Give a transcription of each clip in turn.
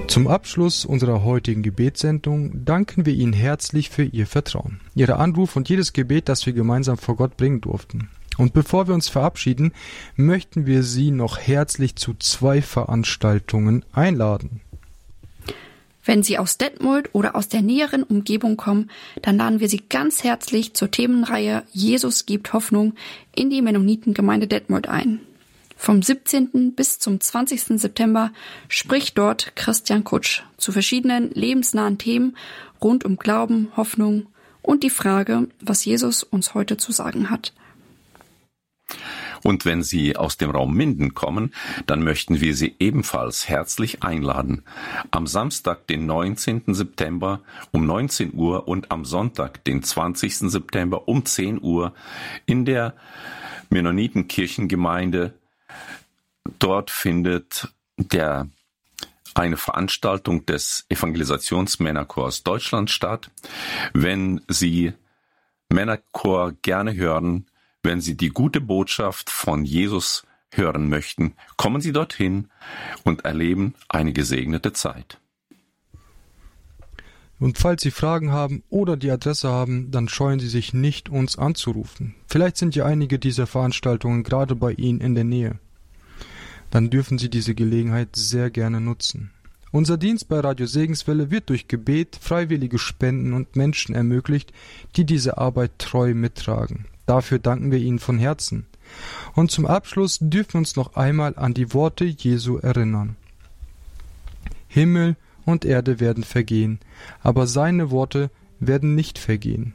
Zum Abschluss unserer heutigen Gebetssendung danken wir Ihnen herzlich für Ihr Vertrauen, Ihren Anruf und jedes Gebet, das wir gemeinsam vor Gott bringen durften. Und bevor wir uns verabschieden, möchten wir Sie noch herzlich zu 2 Veranstaltungen einladen. Wenn Sie aus Detmold oder aus der näheren Umgebung kommen, dann laden wir Sie ganz herzlich zur Themenreihe Jesus gibt Hoffnung in die Mennonitengemeinde Detmold ein. Vom 17. bis zum 20. September spricht dort Christian Kutsch zu verschiedenen lebensnahen Themen rund um Glauben, Hoffnung und die Frage, was Jesus uns heute zu sagen hat. Und wenn Sie aus dem Raum Minden kommen, dann möchten wir Sie ebenfalls herzlich einladen. Am Samstag, den 19. September um 19 Uhr und am Sonntag, den 20. September um 10 Uhr in der Mennonitenkirchengemeinde. Dort findet eine Veranstaltung des Evangelisationsmännerchors Deutschland statt. Wenn Sie Männerchor gerne hören, wenn Sie die gute Botschaft von Jesus hören möchten, kommen Sie dorthin und erleben eine gesegnete Zeit. Und falls Sie Fragen haben oder die Adresse haben, dann scheuen Sie sich nicht, uns anzurufen. Vielleicht sind ja einige dieser Veranstaltungen gerade bei Ihnen in der Nähe. Dann dürfen Sie diese Gelegenheit sehr gerne nutzen. Unser Dienst bei Radio Segenswelle wird durch Gebet, freiwillige Spenden und Menschen ermöglicht, die diese Arbeit treu mittragen. Dafür danken wir Ihnen von Herzen. Und zum Abschluss dürfen wir uns noch einmal an die Worte Jesu erinnern. Himmel und Erde werden vergehen, aber seine Worte werden nicht vergehen.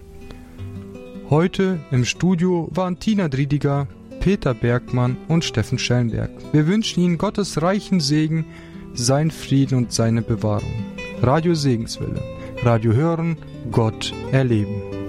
Heute im Studio waren Tina Driediger, Peter Bergmann und Steffen Schellenberg. Wir wünschen Ihnen Gottes reichen Segen, sein Frieden und seine Bewahrung. Radio Segenswelle. Radio hören, Gott erleben.